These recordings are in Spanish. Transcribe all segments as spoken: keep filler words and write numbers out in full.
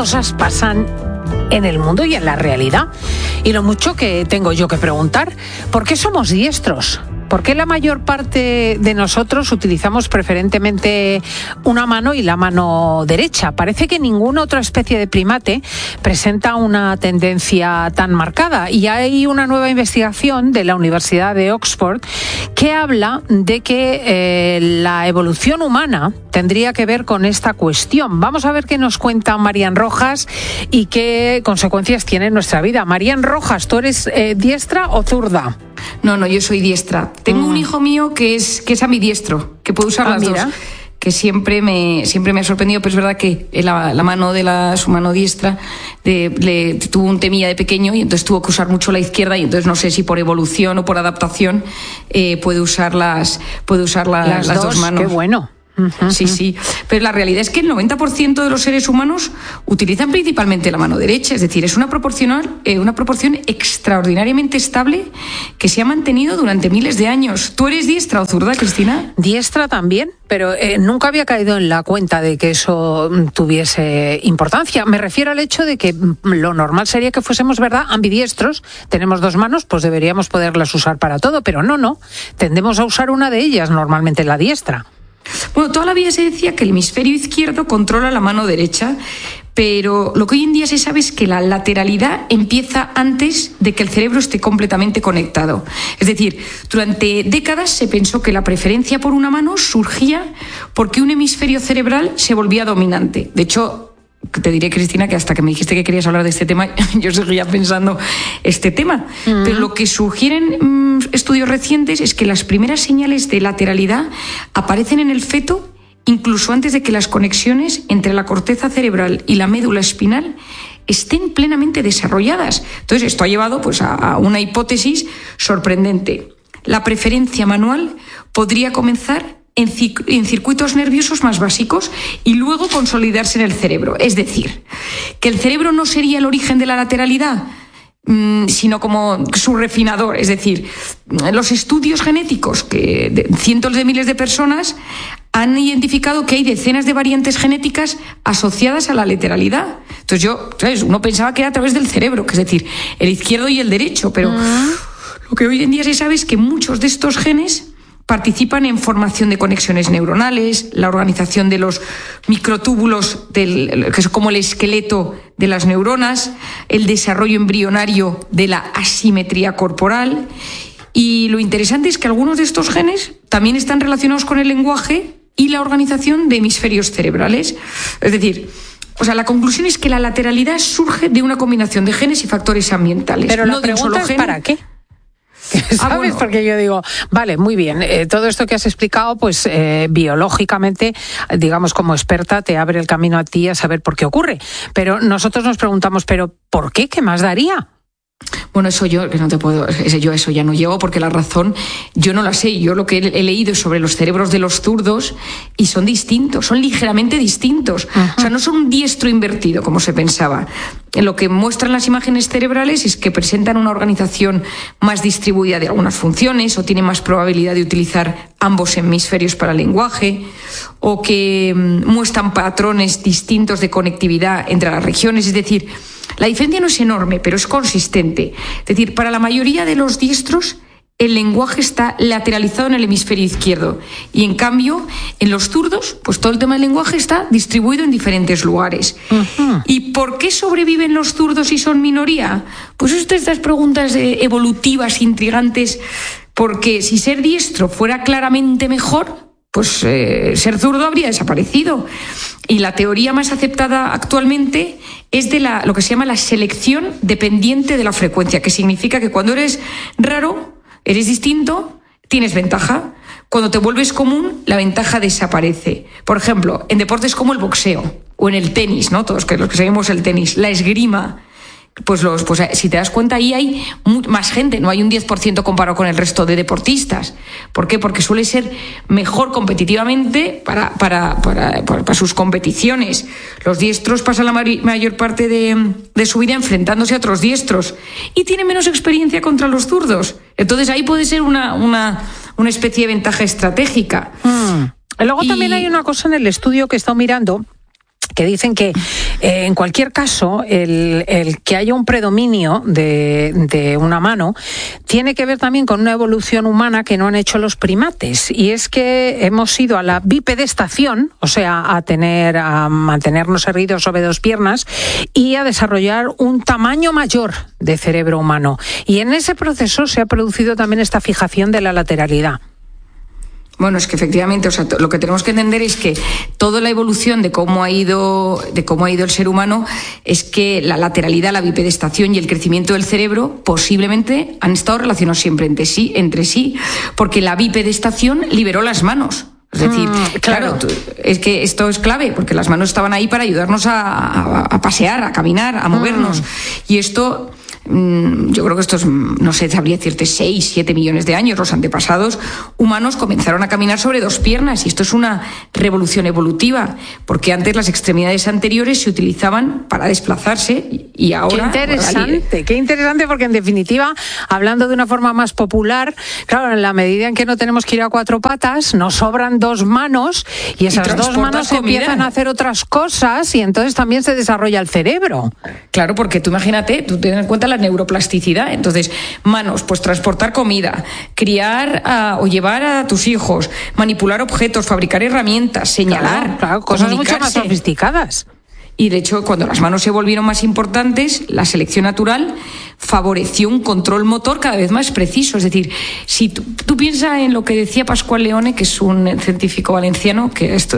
cosas pasan en el mundo y en la realidad. Y lo mucho que tengo yo que preguntar, ¿por qué somos diestros? ¿Por qué la mayor parte de nosotros utilizamos preferentemente una mano y la mano derecha? Parece que ninguna otra especie de primate presenta una tendencia tan marcada. Y hay una nueva investigación de la Universidad de Oxford que habla de que eh, la evolución humana tendría que ver con esta cuestión. Vamos a ver qué nos cuenta Marian Rojas y qué consecuencias tiene en nuestra vida. Marian Rojas, ¿tú eres eh, diestra o zurda? No, no, yo soy diestra. Tengo mm. un hijo mío que es, que es ambidiestro, que puede usar ah, las mira. dos. Que siempre me, siempre me ha sorprendido, pero es verdad que la, la mano de la, su mano diestra de, le tuvo un temilla de pequeño y entonces tuvo que usar mucho la izquierda y entonces no sé si por evolución o por adaptación eh, puede usar las, puede usar la, las, las dos, dos manos. Qué bueno. Uh-huh. Sí, sí, pero la realidad es que el noventa por ciento de los seres humanos utilizan principalmente la mano derecha, es decir, es una, proporcional, eh, una proporción extraordinariamente estable que se ha mantenido durante miles de años. ¿Tú eres diestra o zurda, Cristina? Diestra también, pero eh, nunca había caído en la cuenta de que eso tuviese importancia. Me refiero al hecho de que lo normal sería que fuésemos, ¿verdad?, ambidiestros. Tenemos dos manos, pues deberíamos poderlas usar para todo, pero no, no. Tendemos a usar una de ellas, normalmente la diestra. Bueno, toda la vida se decía que el hemisferio izquierdo controla la mano derecha, pero lo que hoy en día se sabe es que la lateralidad empieza antes de que el cerebro esté completamente conectado. Es decir, durante décadas se pensó que la preferencia por una mano surgía porque un hemisferio cerebral se volvía dominante. De hecho, te diré, Cristina, que hasta que me dijiste que querías hablar de este tema, yo seguía pensando este tema. Uh-huh. Pero lo que sugieren mmm, estudios recientes es que las primeras señales de lateralidad aparecen en el feto incluso antes de que las conexiones entre la corteza cerebral y la médula espinal estén plenamente desarrolladas. Entonces, esto ha llevado pues, a, a una hipótesis sorprendente. La preferencia manual podría comenzar En, cic- en circuitos nerviosos más básicos y luego consolidarse en el cerebro. Es decir, que el cerebro no sería el origen de la lateralidad, mmm, sino como su refinador. Es decir, los estudios genéticos que de cientos de miles de personas han identificado que hay decenas de variantes genéticas asociadas a la lateralidad. Entonces yo, ¿sabes? Uno pensaba que era a través del cerebro, que es decir, el izquierdo y el derecho, pero uh-huh. lo que hoy en día se sabe es que muchos de estos genes participan en formación de conexiones neuronales, la organización de los microtúbulos, del, que es como el esqueleto de las neuronas, el desarrollo embrionario de la asimetría corporal. Y lo interesante es que algunos de estos genes también están relacionados con el lenguaje y la organización de hemisferios cerebrales. Es decir, o sea, la conclusión es que la lateralidad surge de una combinación de genes y factores ambientales. Pero no la de un pregunta solo es gen. ¿para qué? ¿Sabes? Ah, bueno. Porque yo digo, vale, muy bien, eh, todo esto que has explicado, pues eh, biológicamente, digamos como experta, te abre el camino a ti a saber por qué ocurre. Pero nosotros nos preguntamos, ¿pero por qué? ¿Qué más daría? Bueno, eso yo que no te puedo, yo eso ya no llego porque la razón yo no la sé. Yo lo que he, he leído sobre los cerebros de los zurdos y son distintos, son ligeramente distintos. Uh-huh. O sea, no son un diestro invertido como se pensaba. Lo que muestran las imágenes cerebrales es que presentan una organización más distribuida de algunas funciones o tienen más probabilidad de utilizar ambos hemisferios para el lenguaje o que mmm, muestran patrones distintos de conectividad entre las regiones. Es decir, la diferencia no es enorme, pero es consistente. Es decir, para la mayoría de los diestros, el lenguaje está lateralizado en el hemisferio izquierdo. Y en cambio, en los zurdos, pues todo el tema del lenguaje está distribuido en diferentes lugares. Uh-huh. ¿Y por qué sobreviven los zurdos y son minoría? Pues estas preguntas eh, evolutivas, intrigantes, porque si ser diestro fuera claramente mejor, pues eh, ser zurdo habría desaparecido. Y la teoría más aceptada actualmente es de la, lo que se llama la selección dependiente de la frecuencia, que significa que cuando eres raro, eres distinto, tienes ventaja. Cuando te vuelves común, la ventaja desaparece. Por ejemplo, en deportes como el boxeo o en el tenis, ¿no? Todos que los que seguimos el tenis, la esgrima. Pues, los, pues si te das cuenta, ahí hay más gente, no hay un diez por ciento comparado con el resto de deportistas. ¿Por qué? Porque suele ser mejor competitivamente para, para, para, para, para sus competiciones. Los diestros pasan la mayor parte de, de su vida enfrentándose a otros diestros y tienen menos experiencia contra los zurdos. Entonces ahí puede ser una, una, una especie de ventaja estratégica. Mm. Luego y... también hay una cosa en el estudio que he estado mirando, que dicen que Eh, en cualquier caso, el, el que haya un predominio de, de una mano tiene que ver también con una evolución humana que no han hecho los primates, y es que hemos ido a la bipedestación, o sea, a tener a mantenernos erguidos sobre dos piernas y a desarrollar un tamaño mayor de cerebro humano. Y en ese proceso se ha producido también esta fijación de la lateralidad. Bueno, es que efectivamente, o sea, lo que tenemos que entender es que toda la evolución de cómo ha ido, de cómo ha ido el ser humano es que la lateralidad, la bipedestación y el crecimiento del cerebro posiblemente han estado relacionados siempre entre sí, entre sí, porque la bipedestación liberó las manos. Es decir, mm, claro, claro, es que esto es clave, porque las manos estaban ahí para ayudarnos a, a, a pasear, a caminar, a movernos. Mm. Y esto, yo creo que estos, no sé, sabría decirte, seis, siete millones de años, los antepasados humanos comenzaron a caminar sobre dos piernas, y esto es una revolución evolutiva, porque antes las extremidades anteriores se utilizaban para desplazarse y ahora... Qué interesante, qué interesante, porque en definitiva, hablando de una forma más popular, claro, en la medida en que no tenemos que ir a cuatro patas, nos sobran dos manos, y esas y dos manos comida. empiezan a hacer otras cosas, y entonces también se desarrolla el cerebro. Claro, porque tú imagínate, tú ten en cuenta la neuroplasticidad. Entonces, manos, pues transportar comida, criar a, o llevar a tus hijos, manipular objetos, fabricar herramientas, señalar, claro, claro, cosas mucho más sofisticadas. Y de hecho, cuando las manos se volvieron más importantes, la selección natural favoreció un control motor cada vez más preciso. Es decir, si tú, tú piensas en lo que decía Pascual Leone, que es un científico valenciano, que es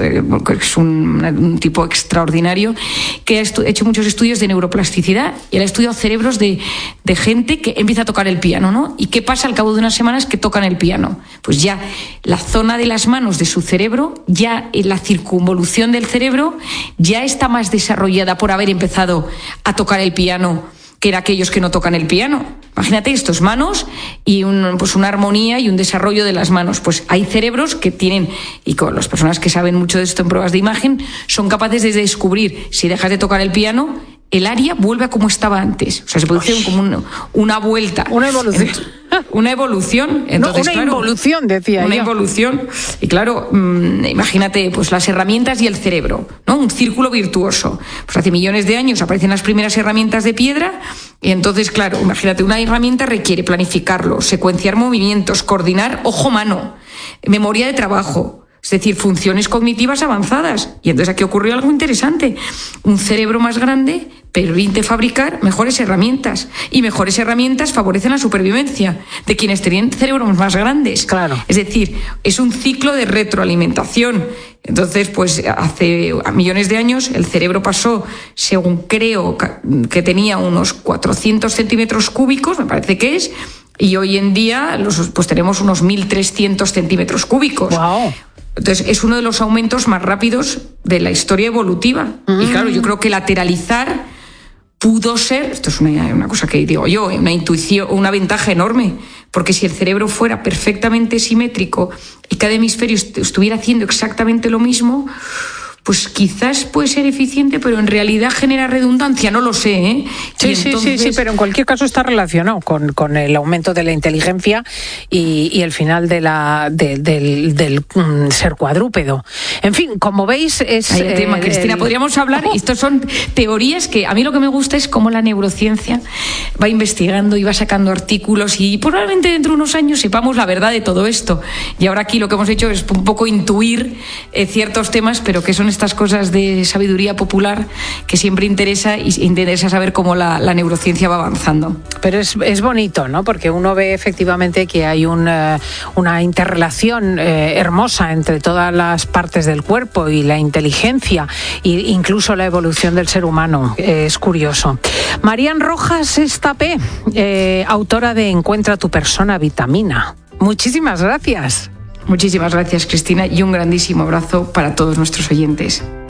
un, un tipo extraordinario, que ha hecho muchos estudios de neuroplasticidad, y él ha estudiado cerebros de, de gente que empieza a tocar el piano, ¿no? ¿Y qué pasa al cabo de unas semanas que tocan el piano? Pues ya la zona de las manos de su cerebro, ya en la circunvolución del cerebro, ya está más desarrollada desarrollada por haber empezado a tocar el piano que era aquellos que no tocan el piano. Imagínate estos manos y un, pues una armonía y un desarrollo de las manos. Pues hay cerebros que tienen, y con las personas que saben mucho de esto en pruebas de imagen, son capaces de descubrir, si dejas de tocar el piano, el área vuelve a como estaba antes. O sea, se produce como un, una vuelta. Una evolución. Una evolución. Entonces, no, una claro, involución, decía Una yo. involución. Y claro, mmm, imagínate, pues las herramientas y el cerebro, ¿no? Un círculo virtuoso. Pues hace millones de años aparecen las primeras herramientas de piedra, y entonces, claro, imagínate, una herramienta requiere planificarlo, secuenciar movimientos, coordinar ojo-mano, memoria de trabajo. Es decir, funciones cognitivas avanzadas. Y entonces aquí ocurrió algo interesante. Un cerebro más grande permite fabricar mejores herramientas. Y mejores herramientas favorecen la supervivencia de quienes tenían cerebros más grandes. Claro. Es decir, es un ciclo de retroalimentación. Entonces, pues hace millones de años el cerebro pasó, según creo, que tenía unos cuatrocientos centímetros cúbicos, me parece que es, y hoy en día los, pues tenemos unos mil trescientos centímetros cúbicos. Wow. Entonces, es uno de los aumentos más rápidos de la historia evolutiva. Mm. Y claro, yo creo que lateralizar pudo ser, esto es una, una cosa que digo yo, una intuición, una ventaja enorme, porque si el cerebro fuera perfectamente simétrico y cada hemisferio estuviera haciendo exactamente lo mismo, pues quizás puede ser eficiente, pero en realidad genera redundancia, no lo sé, ¿eh? Sí, entonces... sí, sí, sí, pero en cualquier caso está relacionado con, con el aumento de la inteligencia y, y el final de la de, del, del um, ser cuadrúpedo. En fin, como veis es... Hay el tema, eh, Cristina, el... podríamos hablar, oh. Estos son teorías que a mí lo que me gusta es cómo la neurociencia va investigando y va sacando artículos, y probablemente dentro de unos años sepamos la verdad de todo esto. Y ahora aquí lo que hemos hecho es un poco intuir eh, ciertos temas, pero que son estas cosas de sabiduría popular que siempre interesa, y interesa saber cómo la, la neurociencia va avanzando. Pero es, es bonito, ¿no? Porque uno ve efectivamente que hay un, uh, una interrelación eh, hermosa entre todas las partes del cuerpo y la inteligencia, e incluso la evolución del ser humano. Eh, es curioso. Marían Rojas Estapé, eh, autora de Encuentra tu persona vitamina. Muchísimas gracias. Muchísimas gracias, Cristina, y un grandísimo abrazo para todos nuestros oyentes.